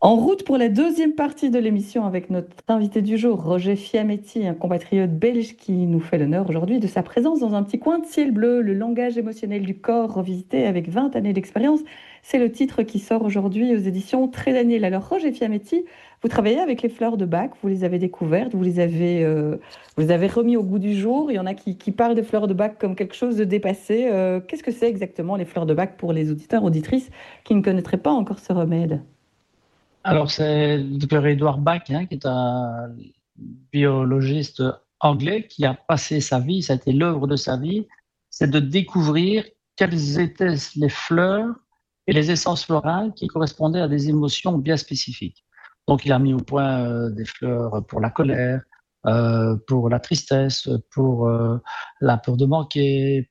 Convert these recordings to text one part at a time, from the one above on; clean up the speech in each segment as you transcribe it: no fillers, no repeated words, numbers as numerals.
En route pour la deuxième partie de l'émission avec notre invité du jour, Roger Fiametti, un compatriote belge qui nous fait l'honneur aujourd'hui de sa présence dans un petit coin de ciel bleu, le langage émotionnel du corps revisité avec 20 années d'expérience. C'est le titre qui sort aujourd'hui aux éditions Très Daniel. Alors Roger Fiametti, vous travaillez avec les fleurs de Bach, vous les avez découvertes, vous les avez remis au goût du jour. Il y en a qui parlent de fleurs de Bach comme quelque chose de dépassé. Qu'est-ce que c'est exactement les fleurs de Bach pour les auditeurs, auditrices qui ne connaîtraient pas encore ce remède? Alors, c'est le docteur Edward Bach, qui est un biologiste anglais qui a passé sa vie, ça a été l'œuvre de sa vie, c'est de découvrir quelles étaient les fleurs et les essences florales qui correspondaient à des émotions bien spécifiques. Donc, il a mis au point des fleurs pour la colère, pour la tristesse, pour la peur de manquer,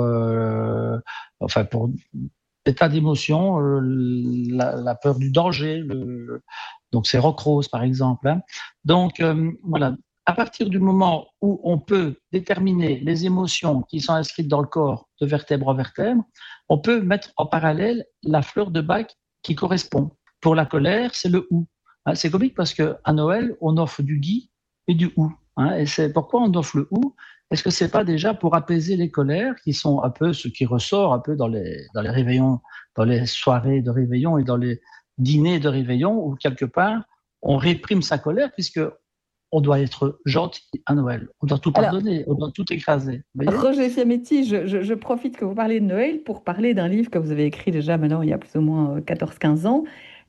pour des tas d'émotions, la peur du danger, donc c'est Rock Rose par exemple. Donc voilà, à partir du moment où on peut déterminer les émotions qui sont inscrites dans le corps de vertèbre en vertèbre, on peut mettre en parallèle la fleur de Bach qui correspond. Pour la colère, c'est le ou. C'est comique parce qu'à Noël, on offre du gui et du ou. Et c'est pourquoi on offre le ou. Est-ce que c'est pas déjà pour apaiser les colères qui sont un peu ce qui ressort un peu dans les réveillons, dans les soirées de réveillon et dans les dîners de réveillon où quelque part on réprime sa colère puisque on doit être gentil à Noël, on doit tout Alors, pardonner, on doit tout écraser. Vous voyez? Roger Fiametti, je profite que vous parlez de Noël pour parler d'un livre que vous avez écrit déjà maintenant il y a plus ou moins 14-15 ans,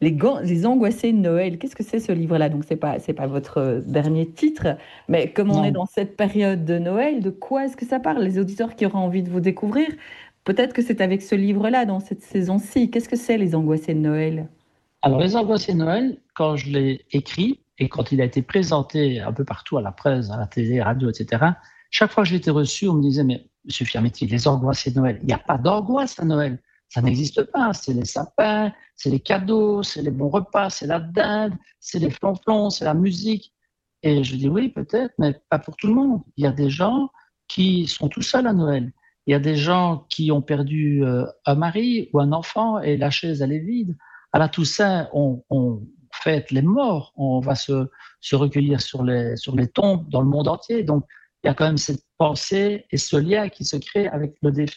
Les Angoissés de Noël. Qu'est-ce que c'est ce livre-là? Donc, c'est pas votre dernier titre, mais comme on est Non. dans cette période de Noël, de quoi est-ce que ça parle? Les auditeurs qui auront envie de vous découvrir, peut-être que c'est avec ce livre-là, dans cette saison-ci. Qu'est-ce que c'est Les Angoissés de Noël? Alors les Angoissés de Noël, quand je l'ai écrit et quand il a été présenté un peu partout à la presse, à la télé, à la radio, etc., chaque fois que j'ai été reçu, on me disait, mais Monsieur Fiametti, les Angoissés de Noël, il n'y a pas d'angoisse à Noël. Ça n'existe pas. C'est les sapins, c'est les cadeaux, c'est les bons repas, c'est la dinde, c'est les flonflons, c'est la musique. Et je dis oui, peut-être, mais pas pour tout le monde. Il y a des gens qui sont tout seuls à Noël. Il y a des gens qui ont perdu un mari ou un enfant et la chaise, elle est vide. À la Toussaint, on fête les morts. On va se recueillir sur les tombes dans le monde entier. Donc, il y a quand même cette pensée et ce lien qui se crée avec le défunt.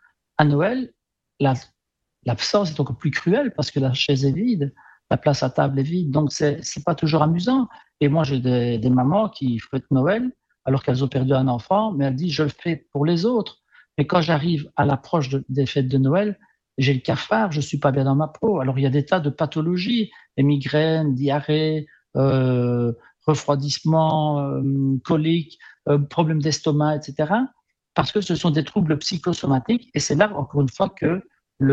À Noël, la- l'absence est encore plus cruelle parce que la chaise est vide, la place à table est vide, donc c'est pas toujours amusant. Et moi, j'ai des mamans qui fêtent Noël alors qu'elles ont perdu un enfant, mais elles disent je le fais pour les autres. Mais quand j'arrive à l'approche des fêtes de Noël, j'ai le cafard, je suis pas bien dans ma peau. Alors il y a des tas de pathologies, des migraines, diarrhée, euh, refroidissement, coliques, problèmes d'estomac, etc. Parce que ce sont des troubles psychosomatiques et c'est là encore une fois que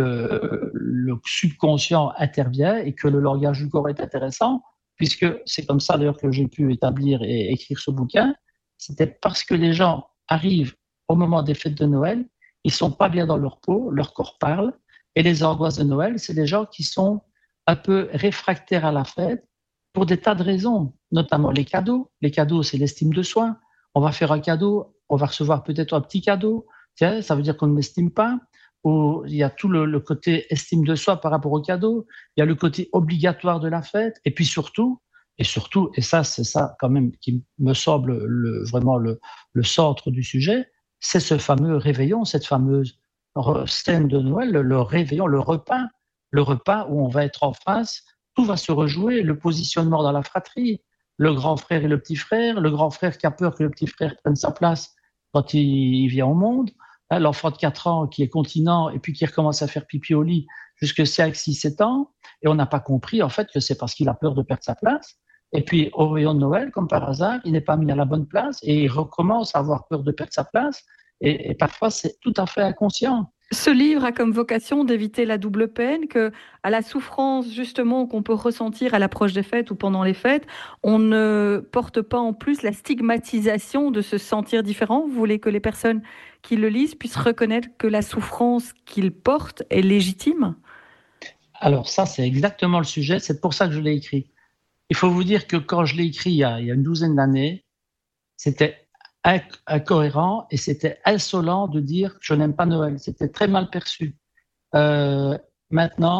le subconscient intervient et que le langage du corps est intéressant, puisque c'est comme ça d'ailleurs que j'ai pu établir et écrire ce bouquin. C'était parce que les gens arrivent au moment des fêtes de Noël, ils sont pas bien dans leur peau, leur corps parle, et les angoisses de Noël, c'est des gens qui sont un peu réfractaires à la fête pour des tas de raisons, notamment les cadeaux. Les cadeaux, c'est l'estime de soi. On va faire un cadeau, on va recevoir peut-être un petit cadeau. Tiens, ça veut dire qu'on ne m'estime pas où il y a tout le côté estime de soi par rapport au cadeau, il y a le côté obligatoire de la fête, et puis surtout, et ça, c'est ça quand même qui me semble vraiment le centre du sujet, c'est ce fameux réveillon, cette fameuse scène de Noël, le réveillon, le repas où on va être en face, tout va se rejouer, le positionnement dans la fratrie, le grand frère et le petit frère, le grand frère qui a peur que le petit frère prenne sa place quand il vient au monde, l'enfant de 4 ans qui est continent et puis qui recommence à faire pipi au lit jusque 5, 6, 7 ans, et on n'a pas compris en fait que c'est parce qu'il a peur de perdre sa place. Et puis au rayon de Noël, comme par hasard, il n'est pas mis à la bonne place et il recommence à avoir peur de perdre sa place. Et parfois, c'est tout à fait inconscient. Ce livre a comme vocation d'éviter la double peine, que à la souffrance justement qu'on peut ressentir à l'approche des fêtes ou pendant les fêtes, on ne porte pas en plus la stigmatisation de se sentir différent. Vous voulez que les personnes qui le lisent puissent reconnaître que la souffrance qu'ils portent est légitime? Alors ça, c'est exactement le sujet. C'est pour ça que je l'ai écrit. Il faut vous dire que quand je l'ai écrit il y a une douzaine d'années, c'était incohérent et c'était insolent de dire je n'aime pas Noël. C'était très mal perçu. Euh, Maintenant,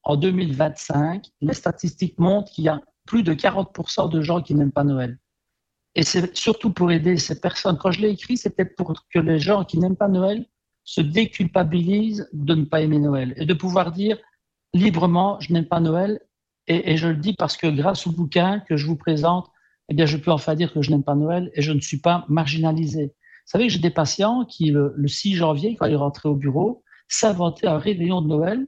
en 2025, les statistiques montrent qu'il y a plus de 40% de gens qui n'aiment pas Noël. Et c'est surtout pour aider ces personnes. Quand je l'ai écrit, c'était pour que les gens qui n'aiment pas Noël se déculpabilisent de ne pas aimer Noël et de pouvoir dire librement, je n'aime pas Noël. Et je le dis parce que grâce au bouquin que je vous présente, eh bien, je peux enfin dire que je n'aime pas Noël et je ne suis pas marginalisé. Vous savez que j'ai des patients qui, le 6 janvier, quand ils rentraient au bureau, s'inventaient un réveillon de Noël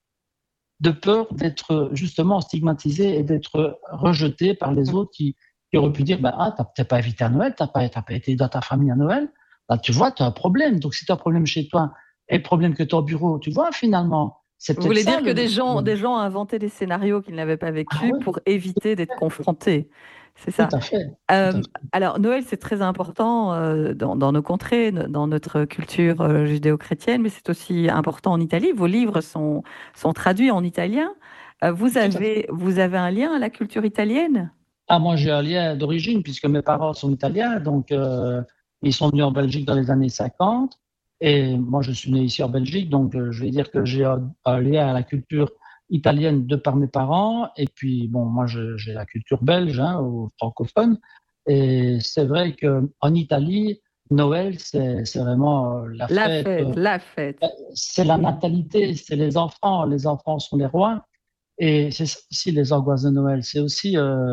de peur d'être justement stigmatisés et d'être rejetés par les autres qui auraient pu dire, bah, ah, t'as pas invité à Noël, t'as pas été dans ta famille à Noël, bah, tu vois, tu as un problème. Donc, si tu as un problème chez toi et le problème que tu as au bureau, tu vois, finalement, c'est Vous peut-être voulez ça dire que des problème. gens inventaient des scénarios qu'ils n'avaient pas Ah vécus oui, pour éviter d'être confrontés. C'est tout ça. à fait. Tout à Euh, fait. alors, Noël, c'est très important dans nos contrées, dans notre culture judéo-chrétienne, mais c'est aussi important en Italie. Vos livres sont traduits en italien. Tout à fait. Vous avez un lien à la culture italienne? Ah, moi, j'ai un lien d'origine puisque mes parents sont italiens, donc ils sont venus en Belgique dans les années 50. Et moi, je suis né ici en Belgique, donc je vais dire que j'ai un lien à la culture italienne de par mes parents. Et puis, bon, moi, j'ai la culture belge, hein, ou francophone. Et c'est vrai qu'en Italie, Noël, c'est vraiment la La fête, fête, la fête. c'est la natalité, c'est les enfants. Les enfants sont les rois. Et c'est ça aussi les angoisses de Noël. C'est aussi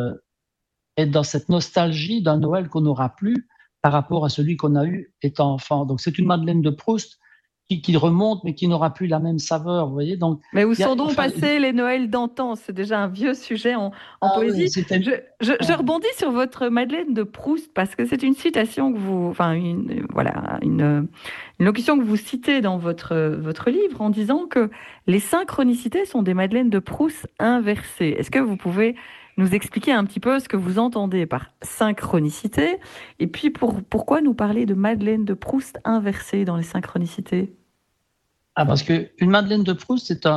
être dans cette nostalgie d'un Noël qu'on n'aura plus par rapport à celui qu'on a eu étant enfant. Donc c'est une Madeleine de Proust qui remonte, mais qui n'aura plus la même saveur, vous voyez. Donc Mais où il y a, sont donc enfin, passés les Noëls d'antan? C'est déjà un vieux sujet en ah oui, poésie. c'était, Je rebondis sur votre Madeleine de Proust parce que c'est une citation que vous, enfin voilà, une locution que vous citez dans votre livre en disant que les synchronicités sont des Madeleines de Proust inversées. Est-ce que vous pouvez nous expliquer un petit peu ce que vous entendez par synchronicité et puis pourquoi nous parler de Madeleine de Proust inversée dans les synchronicités? parce que une Madeleine de Proust, c'est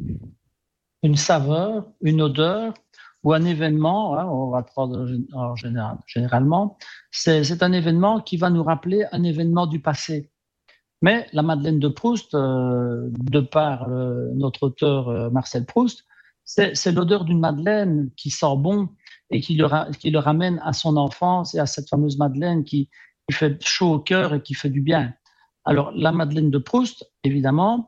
une saveur, une odeur ou un événement, hein, on va le prendre généralement, c'est un événement qui va nous rappeler un événement du passé. Mais la Madeleine de Proust, de par notre auteur Marcel Proust, c'est l'odeur d'une Madeleine qui sent bon et qui le ramène à son enfance et à cette fameuse Madeleine qui fait chaud au cœur et qui fait du bien. Alors la Madeleine de Proust, évidemment,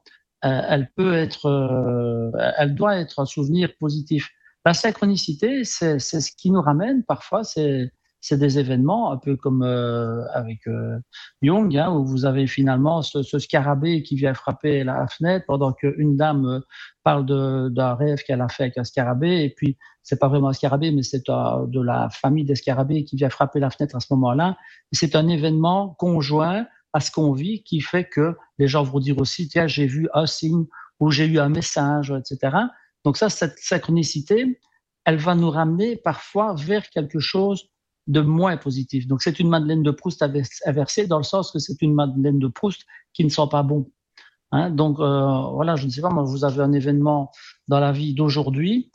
elle doit être un souvenir positif. La synchronicité, c'est ce qui nous ramène parfois, c'est des événements un peu comme avec Jung, hein, où vous avez finalement ce scarabée qui vient frapper la fenêtre pendant qu'une dame parle d'un rêve qu'elle a fait avec un scarabée, et puis c'est pas vraiment un scarabée, mais c'est de la famille des scarabées qui vient frapper la fenêtre à ce moment-là. C'est un événement conjoint à ce qu'on vit qui fait que les gens vont dire aussi, tiens, j'ai vu un signe ou j'ai eu un message, etc. Donc ça, cette synchronicité, elle va nous ramener parfois vers quelque chose de moins positif. Donc c'est une Madeleine de Proust inversée dans le sens que c'est une Madeleine de Proust qui ne sent pas bon. Hein, donc voilà, je ne sais pas, moi, vous avez un événement dans la vie d'aujourd'hui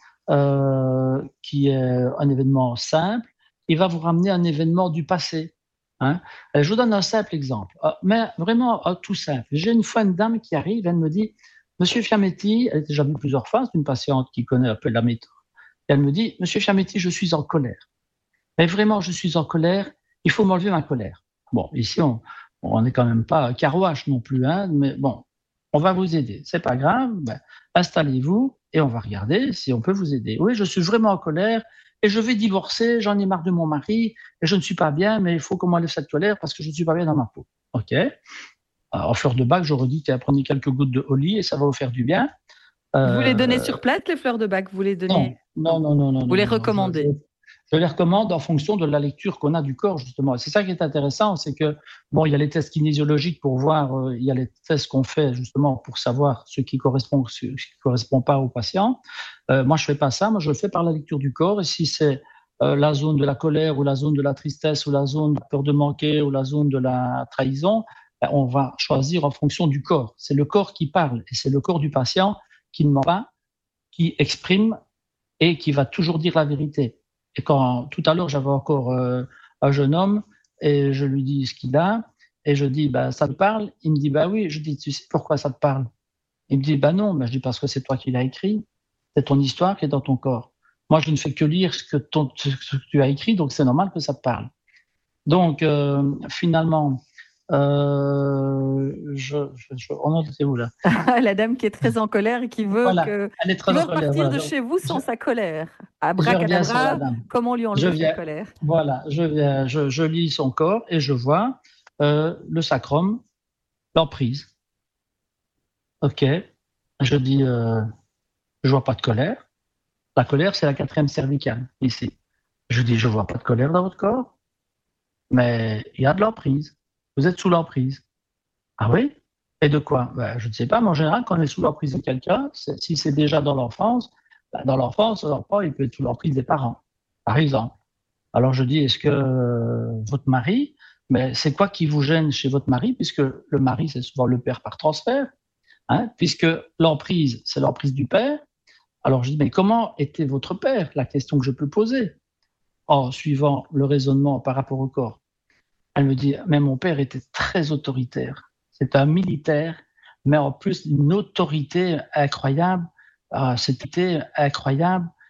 qui est un événement simple, il va vous ramener un événement du passé. Hein. Je vous donne un simple exemple, mais vraiment tout simple. J'ai une fois une dame qui arrive, elle me dit, Monsieur Fiametti, elle a déjà vu plusieurs fois, c'est une patiente qui connaît un peu la méthode. Elle me dit, Monsieur Fiametti, je suis en colère. Mais vraiment, je suis en colère, il faut m'enlever ma colère. Bon, ici, on n'est quand même pas carouache non plus, hein, mais bon, on va vous aider. C'est pas grave, ben, installez-vous et on va regarder si on peut vous aider. Oui, je suis vraiment en colère et je vais divorcer, j'en ai marre de mon mari et je ne suis pas bien, mais il faut qu'on m'enlève cette colère parce que je ne suis pas bien dans ma peau. OK. En fleur de bac, j'aurais dit, prenez quelques gouttes de Oli et ça va vous faire du bien. Vous les donnez Euh, sur place, les fleurs de bac? Vous les non, donnez? non, Non. non, non, non, Vous non, les non, non. recommandez? Je les recommande en fonction de la lecture qu'on a du corps, justement. C'est ça qui est intéressant, c'est que, bon, il y a les tests kinésiologiques pour voir, il y a les tests qu'on fait, justement, pour savoir ce qui correspond pas au patient. Moi, je fais pas ça. Moi, je le fais par la lecture du corps. Et si c'est la zone de la colère ou la zone de la tristesse ou la zone de la peur de manquer ou la zone de la trahison, ben, on va choisir en fonction du corps. C'est le corps qui parle et c'est le corps du patient qui ne ment pas, qui exprime et qui va toujours dire la vérité. Et quand tout à l'heure, j'avais encore un jeune homme et je lui dis ce qu'il a et je dis, bah, ça te parle? Il me dit, bah oui. Je dis, tu sais pourquoi ça te parle? Il me dit, bah non. Bah, je dis, parce que c'est toi qui l'as écrit. C'est ton histoire qui est dans ton corps. Moi, je ne fais que lire ce que tu as écrit, donc c'est normal que ça te parle. Donc, finalement, on en était où là? La dame qui est très en colère et qui veut, Voilà, elle est très en colère. repartir Voilà. de chez vous sans sa colère. Je reviens sur la Abracadabra, dame. comment lui Je enlever sa viens, colère? voilà, je lis son corps et je vois le sacrum, l'emprise. Ok, je dis, je vois pas de colère. La colère, c'est la 4e cervicale ici. Je dis, je vois pas de colère dans votre corps, mais il y a de l'emprise. Vous êtes sous l'emprise. Ah oui? Et de quoi? Ben, je ne sais pas, mais en général, quand on est sous l'emprise de quelqu'un, si c'est déjà dans l'enfance, ben, dans l'enfance, l'enfant, il peut être sous l'emprise des parents, par exemple. Alors je dis, est-ce que votre mari, mais c'est quoi qui vous gêne chez votre mari, puisque le mari, c'est souvent le père par transfert, hein, puisque l'emprise, c'est l'emprise du père. Alors je dis, mais comment était votre père? La question que je peux poser, en suivant le raisonnement par rapport au corps. Elle me dit, mais mon père était très autoritaire. C'est un militaire, mais en plus une autorité incroyable. C'était incroyable.